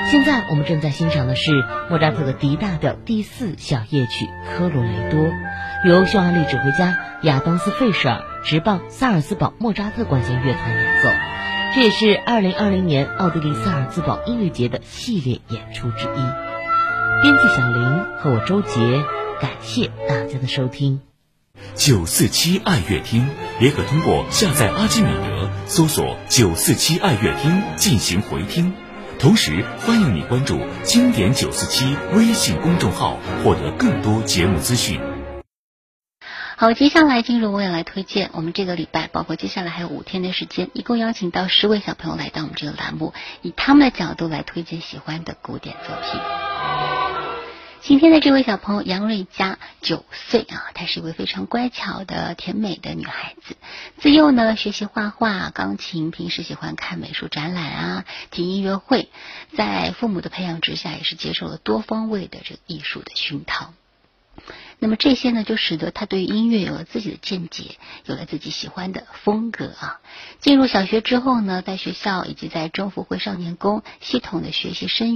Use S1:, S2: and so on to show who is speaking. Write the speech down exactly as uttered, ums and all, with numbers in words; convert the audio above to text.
S1: 现在我们正在欣赏的是莫扎特的 D 大调第四小夜曲《科罗雷多》，由匈牙利指挥家亚当斯·费舍尔执棒萨尔茨堡莫扎特管弦乐团演奏。这也是二零二零年奥地利萨尔茨堡音乐节的系列演出之一。编辑小林和我周杰，感谢大家的收听。
S2: 九四七爱乐厅联合通过下载阿基米德，搜索九四七爱乐厅进行回听。同时欢迎你关注经典九四七微信公众号，获得更多节目资讯。
S3: 好，接下来进入未来推荐。我们这个礼拜，包括接下来还有五天的时间，一共邀请到十位小朋友来到我们这个栏目，以他们的角度来推荐喜欢的古典作品。今天的这位小朋友杨瑞佳，九岁啊，她是一位非常乖巧的甜美的女孩子。自幼呢学习画画、钢琴，平时喜欢看美术展览啊，听音乐会。在父母的培养之下，也是接受了多方位的这个艺术的熏陶。那么这些呢，就使得他对于音乐有了自己的见解，有了自己喜欢的风格啊。进入小学之后呢，在学校以及在中福会少年宫系统的学习声乐。